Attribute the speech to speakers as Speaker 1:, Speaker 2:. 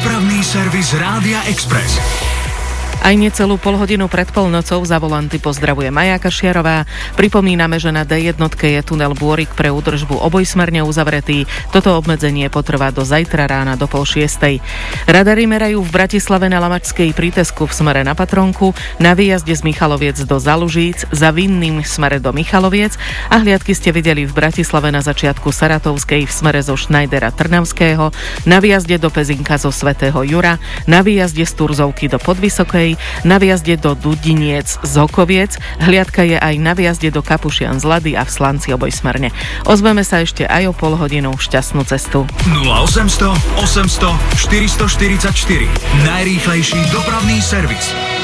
Speaker 1: Dopravný servis Rádia Express.
Speaker 2: Aj necelú polhodinu pred polnocou za volanty pozdravuje Maja Kašiarová. Pripomíname, že na D1 je tunel Bôrik pre údržbu obojsmerne uzavretý. Toto obmedzenie potrvá do zajtra rána do 5:30. Radary merajú v Bratislave na Lamačskej prítesku v smere na Patronku, na výjazde z Michaloviec do Zalužíc, za Vinným v smere do Michaloviec a hliadky ste videli v Bratislave na začiatku Saratovskej v smere zo Šnajdera Trnavského, na výjazde do Pezinka zo Svätého Jura, na výjazde z Turzovky do Podvysokej, na výjazde do Dudiniec z Okoviec, hliadka je aj na výjazde do Kapušian z Lady a v Slanci obojsmerne. Ozveme sa ešte aj o pol hodinu. Šťastnú cestu.
Speaker 1: 0800 800 444. Najrýchlejší dopravný servis.